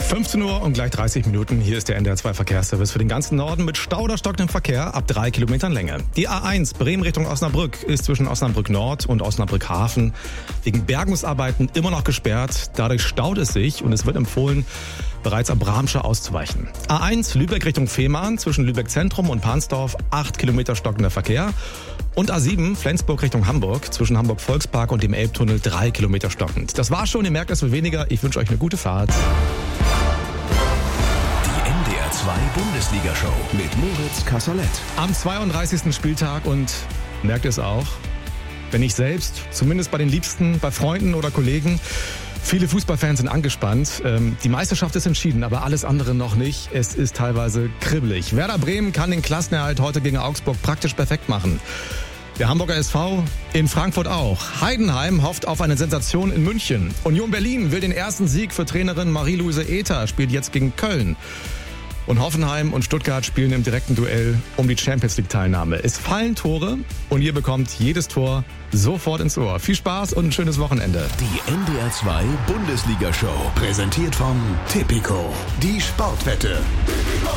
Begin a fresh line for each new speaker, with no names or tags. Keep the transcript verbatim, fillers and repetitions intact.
fünfzehn Uhr und gleich dreißig Minuten. Hier ist der N D R zwei Verkehrsservice für den ganzen Norden mit Stau oder stockendem Verkehr ab drei Kilometern Länge. Die A eins Bremen Richtung Osnabrück ist zwischen Osnabrück Nord und Osnabrück Hafen wegen Bergungsarbeiten immer noch gesperrt. Dadurch staut es sich und es wird empfohlen, bereits ab Bramsche auszuweichen. A eins Lübeck Richtung Fehmarn zwischen Lübeck Zentrum und Pansdorf acht Kilometer stockender Verkehr. Und A sieben Flensburg Richtung Hamburg zwischen Hamburg Volkspark und dem Elbtunnel drei Kilometer stockend. Das war's schon, ihr merkt, es wird weniger. Ich wünsche euch eine gute Fahrt.
Die N D R zwei Bundesliga-Show mit Moritz Kasserlet.
Am zweiunddreißigsten Spieltag und merkt es auch, wenn ich selbst, zumindest bei den Liebsten, bei Freunden oder Kollegen, viele Fußballfans sind angespannt. Die Meisterschaft ist entschieden, aber alles andere noch nicht. Es ist teilweise kribbelig. Werder Bremen kann den Klassenerhalt heute gegen Augsburg praktisch perfekt machen. Der Hamburger S V in Frankfurt auch. Heidenheim hofft auf eine Sensation in München. Union Berlin will den ersten Sieg für Trainerin Marie-Louise Ether, spielt jetzt gegen Köln. Und Hoffenheim und Stuttgart spielen im direkten Duell um die Champions-League-Teilnahme. Es fallen Tore und ihr bekommt jedes Tor sofort ins Ohr. Viel Spaß und ein schönes Wochenende.
Die N D R zwei Bundesliga-Show, präsentiert von Tipico, die Sportwette.